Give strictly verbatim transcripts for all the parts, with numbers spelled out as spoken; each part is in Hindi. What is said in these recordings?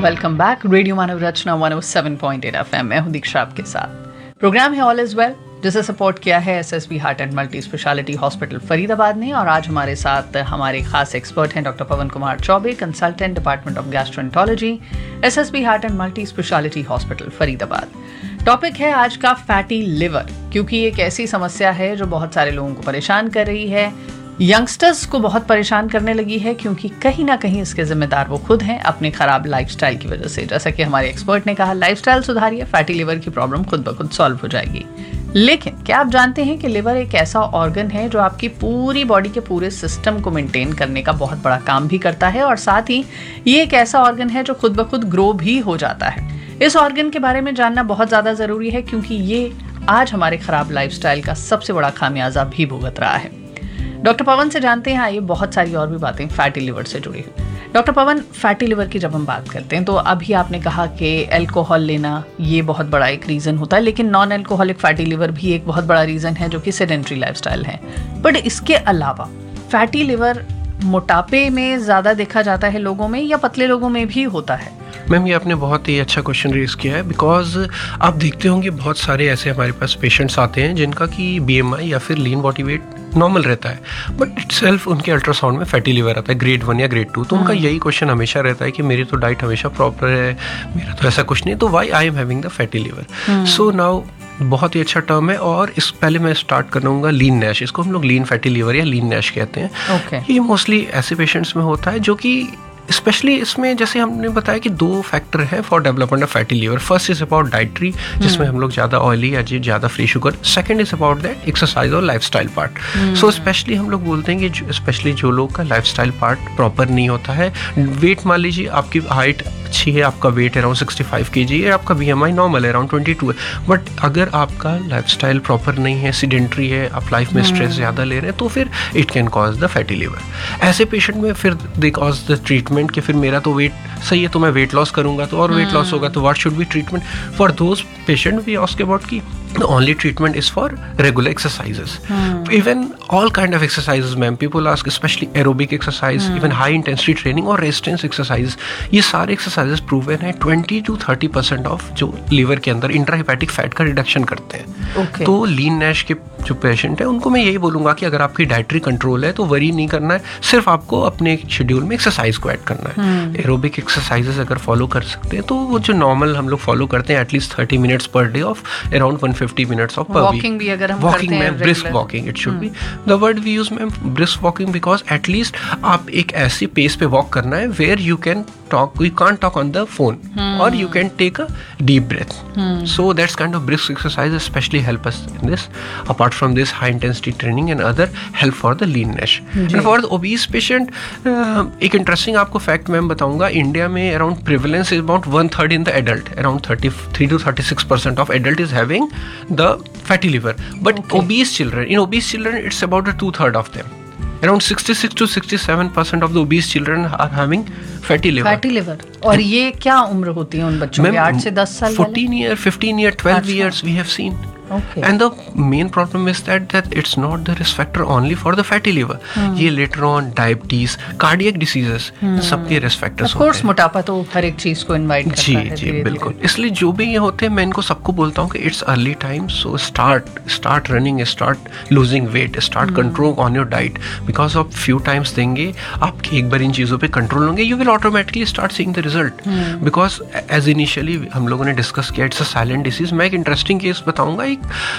वेलकम बैक रेडियो मानव रचना one O seven point eight F M. मैं हूं दीक्षा आपके साथ। प्रोग्राम है ऑल इज वेल, जिसे सपोर्ट किया है SSB heart and multi speciality hospital Faridabad ने। और आज हमारे साथ हमारे खास एक्सपर्ट हैं doctor Pawan Kumar Choubey, consultant department of gastroenterology, SSB heart and multi speciality hospital Faridabad. Topic है आज का फैटी लिवर, क्योंकि एक ऐसी समस्या है जो बहुत सारे लोगों को परेशान कर रही है, यंगस्टर्स को बहुत परेशान करने लगी है, क्योंकि कहीं ना कहीं इसके जिम्मेदार वो खुद हैं अपने खराब लाइफस्टाइल की वजह से। जैसा कि हमारे एक्सपर्ट ने कहा, लाइफस्टाइल सुधारिए, फैटी लिवर की प्रॉब्लम खुद ब खुद सॉल्व हो जाएगी। लेकिन क्या आप जानते हैं कि लिवर एक ऐसा ऑर्गन है जो आपकी पूरी बॉडी के पूरे सिस्टम को मेंटेन करने का बहुत बड़ा काम भी करता है, और साथ ही ये एक ऐसा ऑर्गन है जो खुद ब खुद ग्रो भी हो जाता है। इस ऑर्गन के बारे में जानना बहुत ज्यादा जरूरी है, क्योंकि ये आज हमारे खराब लाइफस्टाइल का सबसे बड़ा खामियाजा भी भुगत रहा है। डॉक्टर पवन से जानते हैं आइए बहुत सारी और भी बातें फैटी लिवर से जुड़ी हुई। डॉक्टर पवन, फैटी लिवर की जब हम बात करते हैं तो अभी आपने कहा कि अल्कोहल लेना ये बहुत बड़ा एक रीज़न होता है, लेकिन नॉन अल्कोहलिक फैटी लिवर भी एक बहुत बड़ा रीज़न है, जो कि सेडेंट्री लाइफस्टाइल है। बट इसके अलावा फैटी लिवर मोटापे में ज़्यादा देखा जाता है लोगों में, या पतले लोगों में भी होता है? मैम, ये आपने बहुत ही अच्छा क्वेश्चन रेज किया है, बिकॉज आप देखते होंगे बहुत सारे ऐसे हमारे पास पेशेंट्स आते हैं जिनका कि बीएमआई या फिर लीन बॉडी वेट नॉर्मल रहता है, बट इटसेल्फ उनके अल्ट्रासाउंड में फैटी लिवर आता है, ग्रेड वन या ग्रेड टू। तो उनका यही क्वेश्चन हमेशा रहता है कि मेरी तो डाइट हमेशा प्रॉपर है, मेरा तो ऐसा कुछ नहीं, तो Y I am having the fatty liver. So now बहुत ही अच्छा टर्म है, और इस पहले मैं स्टार्ट करूँगा लीन नैश। इसको हम लोग लीन फैटी लिवर या लीन नैश कहते हैं। okay. ये मोस्टली ऐसे पेशेंट्स में होता है जो कि स्पेशली इसमें जैसे हमने बताया कि दो फैक्टर हैं for development of fatty liver. First is about dietary, जिसमें हम लोग ज़्यादा ऑयली या ज़्यादा free sugar. Second is about that exercise और लाइफस्टाइल पार्ट। सो स्पेशली हम लोग बोलते हैं कि स्पेशली जो लोग का लाइफस्टाइल पार्ट प्रॉपर नहीं होता है, वेट मान लीजिए आपकी हाइट अच्छी है, आपका वेट अराउंड सिक्सटी फाइव के जी है, आपका बी एम आई नॉर्मल है अराउंड ट्वेंटी टू है, बट अगर आपका लाइफस्टाइल प्रॉपर नहीं है, सीडेंट्री है, आप लाइफ में स्ट्रेस ज़्यादा ले रहे हैं, तो फिर it can cause the fatty liver. ऐसे पेशेंट में फिर दे कॉज द ट्रीटमेंट कि फिर मेरा तो वेट सही है तो मैं वेट लॉस करूंगा, तो और वेट लॉस होगा, तो what should be treatment for those patient? We ask about की the only treatment is for regular exercises. Hmm. Even all kind of exercises, ma'am. People ask, especially aerobic exercise, hmm. even high intensity training और resistance exercises. ये सारे exercises proven है twenty to thirty percent of जो liver के अंदर intrahepatic fat का reduction करते हैं. Okay. तो lean NASH के जो पेशेंट है उनको मैं यही बोलूँगा कि अगर आपकी डाइटरी कंट्रोल है तो वरी नहीं करना है, सिर्फ आपको अपने शेड्यूल में एक्सरसाइज को ऐड करना है। एरोबिक एक्सरसाइजेस अगर फॉलो कर सकते हैं तो वो जो नॉर्मल हम लोग फॉलो करते हैं at least thirty minutes per day of around one fifty minutes of पर वीक। वॉकिंग भी अगर हम वॉकिंग करते हैं, ma'am, brisk walking it should be the word we use ma'am, brisk walking, because at least आप एक ऐसी पेस पे वॉक करना है where you can talk, you can't talk on the phone, hmm. or you can take a deep breath. Hmm. So that's kind of brisk exercise especially help us in this. Apart from this, high intensity training and other help for the lean NASH. And for the obese patient, uh, एक interesting आपको fact मैं बताऊंगा, इंडिया में around prevalence is about one third in the adult, around thirty-three to thirty-six percent of adult is having the fatty liver. But okay. obese children, in obese children, it's about a two third of them. Around sixty-six to sixty-seven percent of the obese children are having fatty liver. Fatty liver. और ये क्या उम्र होती है उन बच्चों की? आठ से दस साल? fourteen year, fifteen year, twelve years we have seen. Okay. And the main problem is that that it's not the risk factor only for the fatty liver. Hmm. ये later on diabetes, cardiac diseases, hmm. सबके risk factors होते हैं. Of course, मोटापा तो हर एक चीज को इनवाइट करता जी, है. जी जी बिल्कुल. इसलिए जो भी ये होते हैं मैं इनको सबको बोलता हूँ कि it's early time, so start start running, start losing weight, start hmm. control on your diet, because of few times देंगे आपके एक बार इन चीजों पे कंट्रोल होंगे, you will automatically start seeing the result. hmm. Because as initially हम लोगों ने डिस्कस किया, it's a silent disease. मैं एक इंटरेस्टिंग केस बताऊंगा.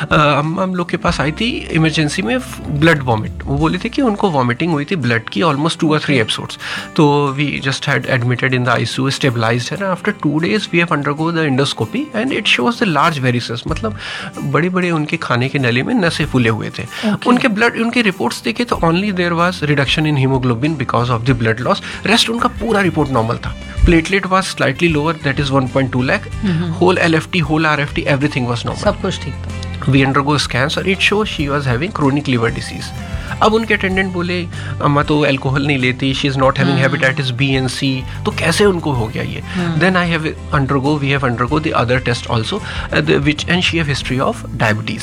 हम हम लोग के पास आई थी इमरजेंसी में ब्लड वॉमिट. वो बोली थी कि उनको वॉमिटिंग हुई थी ब्लड की ऑलमोस्ट टू और थ्री एपिसोड्स. तो we just had admitted in the ICU, stabilised है ना. After two days we have undergo the endoscopy and it shows the large varices, मतलब बड़े बड़े उनके खाने के नली में नसें फूले हुए थे. okay. उनके ब्लड उनके रिपोर्ट्स देखे तो only there was reduction in haemoglobin because of the blood loss. Rest उनका पूरा रिपोर्ट नॉर्मल था. Platelet was slightly lower, that is one point two lakh. Whole LFT, whole RFT, everything was normal, सब कुछ ठीक था. We undergo scans और it shows she was having chronic liver disease. अब उनके अटेंडेंट बोले अम्मा तो अल्कोहल नहीं लेती, she is not having hepatitis B and C, तो कैसे उनको हो गया ये? Then I have undergo, we have undergo the other test also, uh, the, which and she have history of diabetes.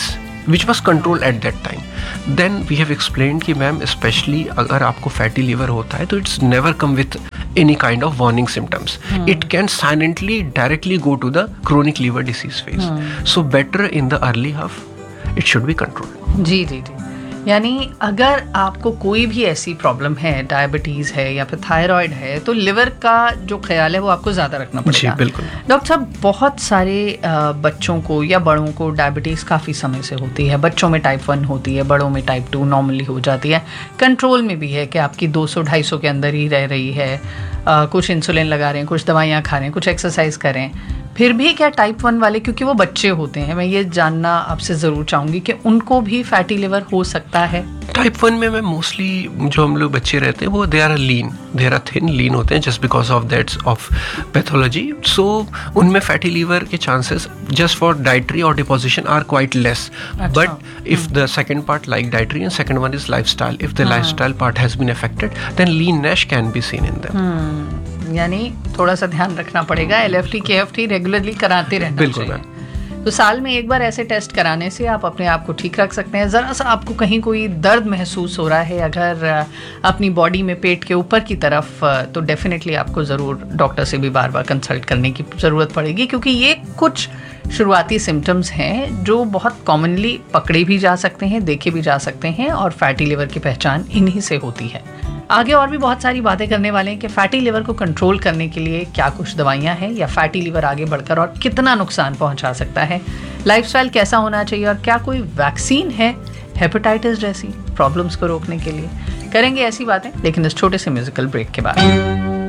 Which was control at that time. Then we have explain कि मैम स्पेशली अगर आपको फैटी लिवर होता है तो it's never come with any kind of warning symptoms. Hmm. It can silently directly go to the chronic liver disease phase. Hmm. So better in the early half, it should be controlled. जी जी जी. यानी अगर आपको कोई भी ऐसी प्रॉब्लम है, डायबिटीज़ है या फिर थायराइड है, तो लिवर का जो ख्याल है वो आपको ज़्यादा रखना पड़ेगा. जी बिल्कुल. डॉक्टर साहब, बहुत सारे बच्चों को या बड़ों को डायबिटीज़ काफ़ी समय से होती है. बच्चों में टाइप वन होती है, बड़ों में टाइप टू नॉर्मली हो जाती है. कंट्रोल में भी है कि आपकी दो सौ ढाई सौ के अंदर ही रह रही है. आ, कुछ इंसुलिन लगा रहे हैं, कुछ दवाइयाँ खा रहे हैं, कुछ एक्सरसाइज कर रहे हैं. फिर भी क्या टाइप वन वाले, क्योंकि वो बच्चे होते हैं, मैं ये जानना आपसे ज़रूर चाहूँगी कि उनको भी फैटी लिवर हो सकता है? टाइप वन में मैं मोस्टली जो हम लोग बच्चे रहते हैं वो they are lean, they are thin, लीन होते हैं just because of that's of pathology. सो उनमें फैटी लिवर के चांसेस जस्ट फॉर डाइटरी और deposition are quite less. But if the second part like dietary and second one is life style, if the life style part has been affected then lean Nash can be seen in them. यानी थोड़ा सा ध्यान रखना पड़ेगा. एल एफ टी के एफ टी रेगुलरली कराते रहना बिल्कुल चाहिए. तो साल में एक बार ऐसे टेस्ट कराने से आप अपने आप को ठीक रख सकते हैं. ज़रा सा आपको कहीं कोई दर्द महसूस हो रहा है अगर अपनी बॉडी में, पेट के ऊपर की तरफ, तो डेफिनेटली आपको ज़रूर डॉक्टर से भी बार बार कंसल्ट करने की ज़रूरत पड़ेगी, क्योंकि ये कुछ शुरुआती सिम्टम्स हैं जो बहुत कॉमनली पकड़े भी जा सकते हैं, देखे भी जा सकते हैं, और फैटी लिवर की पहचान इन्हीं से होती है. आगे और भी बहुत सारी बातें करने वाले हैं कि फैटी लिवर को कंट्रोल करने के लिए क्या कुछ दवाइयां हैं, या फैटी लिवर आगे बढ़कर और कितना नुकसान पहुंचा सकता है, लाइफस्टाइल कैसा होना चाहिए, और क्या कोई वैक्सीन है हेपेटाइटिस जैसी प्रॉब्लम्स को रोकने के लिए. करेंगे ऐसी बातें, लेकिन इस छोटे से म्यूजिकल ब्रेक के बाद.